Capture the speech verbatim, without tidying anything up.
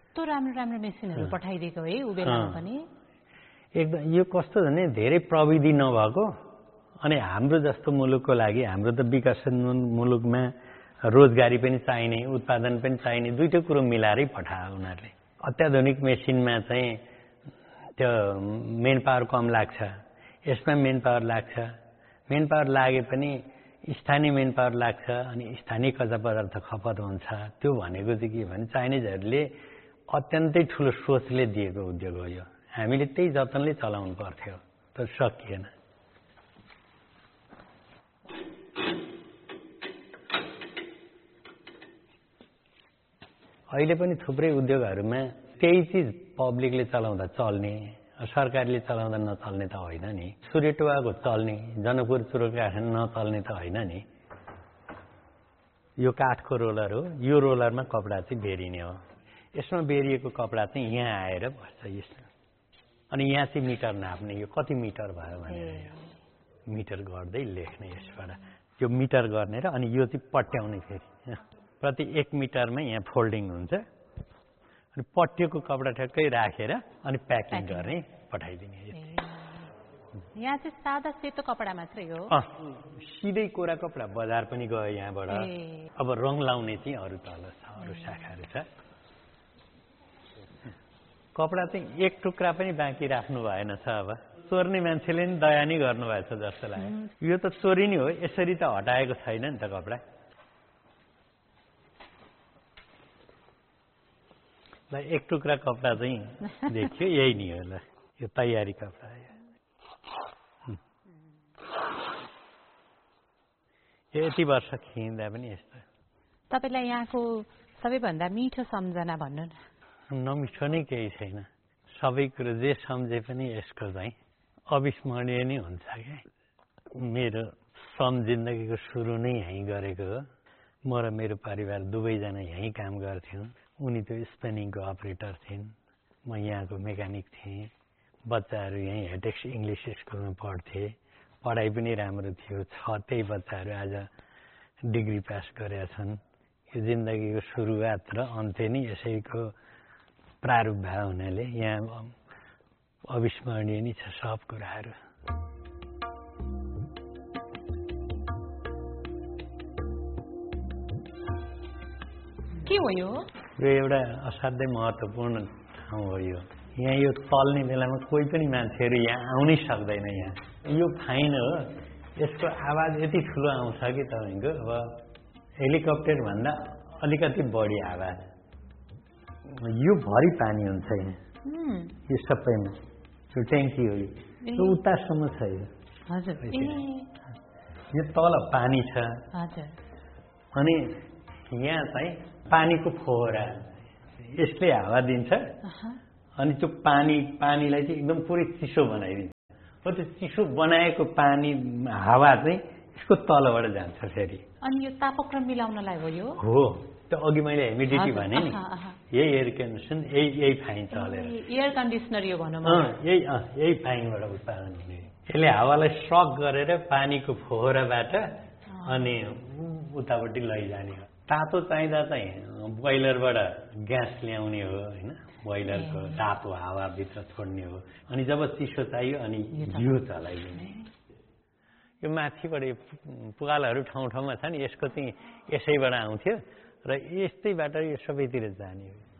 कस्तो राम्रो राम्रो मेसिनहरू पठाइदिएको है उ बेलामा पनि। एकदम यो कस्तो भने धेरै प्रविधि नभएको अनि हाम्रो जस्तो मुलुकको लागि हाम्रो त विकसित मुलुकमा रोजगारी पनि चाहिने उत्पादन पनि चाहिने दुईटै कुरो मिलाएरै पठायो उनीहरूले। अत्याधुनिक मेसिनमा चाहिँ त्यो मेन पावर कम लाग्छ, यसमा मेन पावर लाग्छ। मेन पावर लागे पनि स्थानीय मेन पावर लाग्छ अनि स्थानीय कच्चा पदार्थ खपत हुन्छ। त्यो भनेको चाहिँ के भने चाइनिजहरूले अत्यन्तै ठुलो सोचले दिएको उद्योग हो यो। हामीले त्यही जतनले चलाउनु पर्थ्यो तर सकिएन। अहिले पनि थुप्रै उद्योगहरूमा त्यही चिज पब्लिकले चलाउँदा चल्ने, सरकारले चलाउँदा नचल्ने त होइन नि। सूर्यटुवाको चल्ने, जनकपुर चुरोट कारखाना नचल्ने त होइन नि। यो काठको रोलर हो, यो रोलरमा कपडा चाहिँ बेरिने हो। यसमा बेरिएको कपडा चाहिँ यहाँ आएर बस्छ यसमा। अनि यहाँ चाहिँ मिटर नाप्ने, यो कति मिटर भयो भनेर मिटर गर्दै लेख्ने यसबाट। यो मिटर गर्ने र अनि यो चाहिँ पट्याउने फेरि प्रति एक मिटरमा यहाँ फोल्डिङ हुन्छ अनि पट्टिएको कपडा ठ्याक्कै राखेर अनि प्याकिङ गर्ने पठाइदिने। यहाँ चाहिँ सादा सेतो कपडा मात्रै हो। सिधै कोरा कपडा बजार पनि गयो यहाँबाट। अब रङ लाउने चाहिँ अरू तल छ, अरू शाखाहरू छ। कपडा चाहिँ एक टुक्रा पनि बाँकी राख्नु भएन छ। अब चोर्ने मान्छेले नि दया नै गर्नुभएछ जस्तो लाग्यो। यो त चोरी नै हो, यसरी त हटाएको छैन नि त कपडा। ल एक टुक्रा कपडा चाहिँ देखियो, यही नि हो। ल यो तयारी कपडा यो यति वर्ष खिच्दा पनि यस्तो। तपाईँलाई यहाँको सबैभन्दा मिठो सम्झना भन्नु न। नमिठो नै केही छैन, सबै कुरो जे सम्झे पनि यसको चाहिँ अविस्मरणीय नै हुन्छ क्या। मेरो श्रम जिन्दगीको सुरु नै यहीँ गरेको हो। म र मेरो परिवार दुवैजना यहीँ काम गर्थ्यौँ। उनी त्यो स्पेनिङको अपरेटर थिइन्, म यहाँको मेकानिक थिएँ। बच्चाहरू यहीँ हेटेक्स इङ्ग्लिस स्कुलमा पढ्थे, पढाइ पनि राम्रो थियो। छ त्यही बच्चाहरू आज डिग्री पास गरेका छन्। यो जिन्दगीको सुरुवात र अन्त्य नै यसैको प्रारूप भए हुनाले यहाँ अविस्मरणीय नै छ सब कुराहरू। के हो यो? यो एउटा असाध्यै महत्त्वपूर्ण ठाउँ हो यो। यहाँ यो चल्ने बेलामा कोही पनि मान्छेहरू यहाँ आउनै सक्दैन। यहाँ यो फाइन हो, यसको आवाज यति ठुलो आउँछ कि तपाईँको अब हेलिकप्टरभन्दा अलिकति बढी आवाज। यो भरि पानी हुन्छ यहाँ, यो सबैमा। यो ट्याङ्की हो, यो उतासम्म छ यो। हजुर, यो तल पानी छ। हजुर। अनि यहाँ चाहिँ पानीको फोहरा, यसले हावा दिन्छ अनि त्यो पानी पानीलाई चाहिँ एकदम पुरै चिसो बनाइदिन्छ। हो त्यो चिसो बनाएको पानी हावा चाहिँ यसको तलबाट जान्छ फेरि। अनि यो तापक्रम मिलाउनलाई हो यो? हो, त्यो अघि मैले ह्युमिडिटी भने नि, यही एयर कन्डिसन यही यही फाइन चलेर। एयर कन्डिसनर यो भनौँ। यही यही फाइनबाट उत्पादन हुने। यसले हावालाई सक गरेर पानीको फोहराबाट अनि उतापट्टि लैजाने हो। तातो चाहिँदा चाहिँ बोइलरबाट ग्यास ल्याउने हो होइन, बोइलरको तातो हावाभित्र छोड्ने हो। अनि जब चिसो चाहियो अनि यो चलाइदिने। यो माथिबाट पुगालहरू ठाउँ ठाउँमा छ नि, यसको चाहिँ यसैबाट आउँथ्यो र यस्तैबाट यो सबैतिर जाने हो।